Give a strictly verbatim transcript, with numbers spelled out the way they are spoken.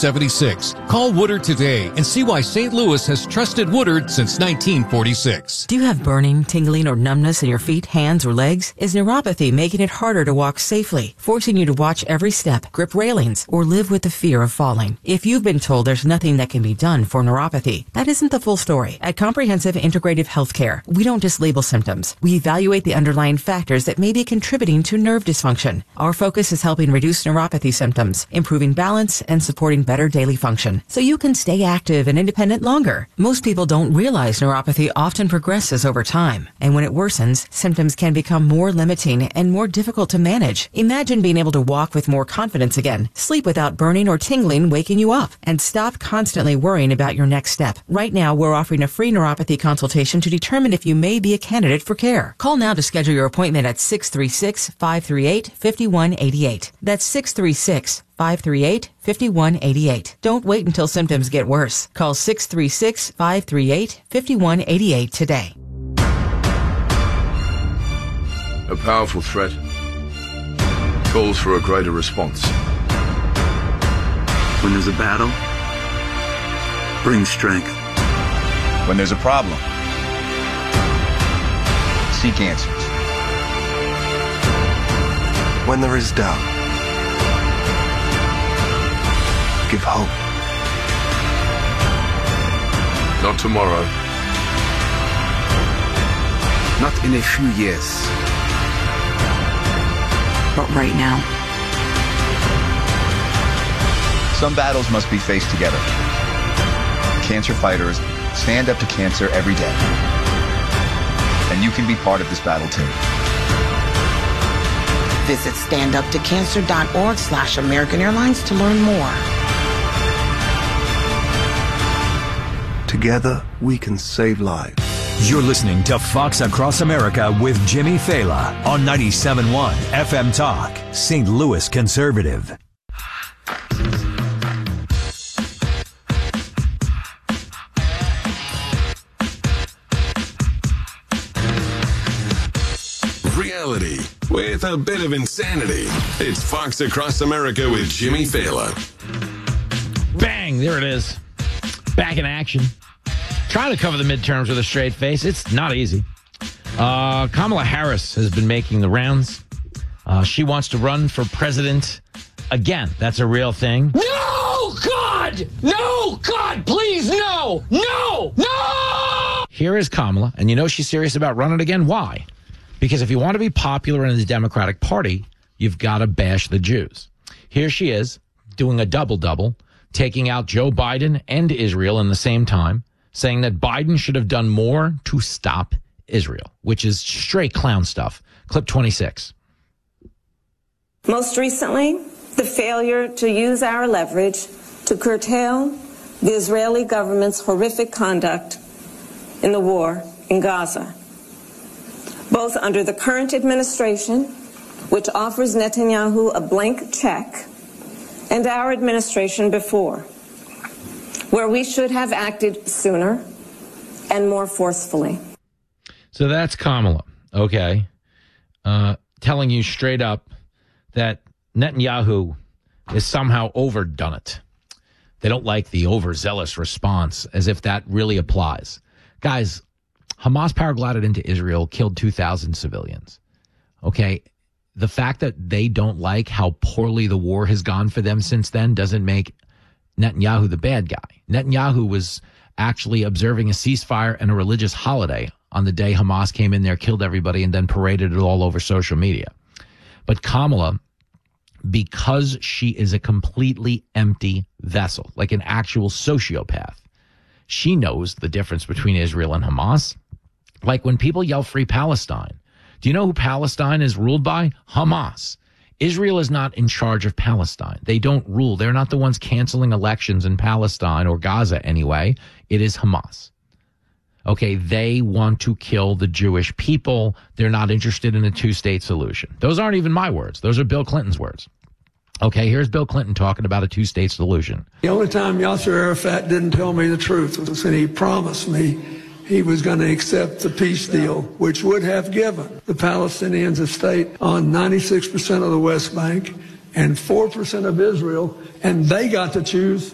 seventy-six. Call Woodard today and see why Saint Louis has trusted Woodard since nineteen forty-six. Do you have burning, tingling, or numbness in your feet, hands, or legs? Is neuropathy making it harder to walk safely, forcing you to watch every step, grip railings, or live with the fear of falling? If you've been told there's nothing that can be done for neuropathy, that isn't the full story. At Comprehensive Integrative Healthcare, we don't just label symptoms. We evaluate the underlying factors that may be contributing to nerve dysfunction. Our focus is helping reduce neuropathy symptoms, improving balance, and supporting better daily function, so you can stay active and independent longer. Most people don't realize neuropathy often progresses over time, and when it worsens, symptoms can become more limiting and more difficult to manage. Imagine being able to walk with more confidence again, sleep without burning or tingling waking you up, and stop constantly worrying about your next step. Right now, we're offering a free neuropathy consultation to determine if you may be a candidate for care. Call now to schedule your appointment at six three six, five three eight, five one eight eight. That's six three six, five three eight, five one eight eight. Don't wait until symptoms get worse. Call six three six, five three eight, five one eight eight today. A powerful threat calls for a greater response. When there's a battle, bring strength. When there's a problem, seek answers. When there is doubt, give hope. Not tomorrow. Not in a few years. But right now. Some battles must be faced together. Cancer fighters stand up to cancer every day. And you can be part of this battle too. Visit standuptocancer.org slash American Airlines to learn more. Together, we can save lives. You're listening to Fox Across America with Jimmy Fela on ninety-seven point one F M Talk, Saint Louis Conservative. Reality with a bit of insanity. It's Fox Across America with Jimmy Fela. Bang! There it is. Back in action. Trying to cover the midterms with a straight face. It's not easy. Uh, Kamala Harris has been making the rounds. Uh, she wants to run for president again. That's a real thing. No, God! No, God, please, no! No! No! Here is Kamala, and you know she's serious about running again. Why? Because if you want to be popular in the Democratic Party, you've got to bash the Jews. Here she is, doing a double-double, taking out Joe Biden and Israel in the same time, saying that Biden should have done more to stop Israel, which is straight clown stuff. Clip twenty-six. Most recently, the failure to use our leverage to curtail the Israeli government's horrific conduct in the war in Gaza, both under the current administration, which offers Netanyahu a blank check, and our administration before, where we should have acted sooner and more forcefully. So that's Kamala, okay, uh, telling you straight up that Netanyahu has somehow overdone it. They don't like the overzealous response, as if that really applies. Guys, Hamas paraglided into Israel, killed two thousand civilians, okay? The fact that they don't like how poorly the war has gone for them since then doesn't make Netanyahu the bad guy. Netanyahu was actually observing a ceasefire and a religious holiday on the day Hamas came in there, killed everybody, and then paraded it all over social media. But Kamala, because she is a completely empty vessel, like an actual sociopath, she knows the difference between Israel and Hamas. Like when people yell Free Palestine, do you know who Palestine is ruled by? Hamas. Israel is not in charge of Palestine. They don't rule. They're not the ones canceling elections in Palestine or Gaza anyway. It is Hamas. Okay, they want to kill the Jewish people. They're not interested in a two-state solution. Those aren't even my words. Those are Bill Clinton's words. Okay, here's Bill Clinton talking about a two-state solution. The only time Yasser Arafat didn't tell me the truth was when he promised me he was going to accept the peace deal, which would have given the Palestinians a state on ninety-six percent of the West Bank and four percent of Israel, and they got to choose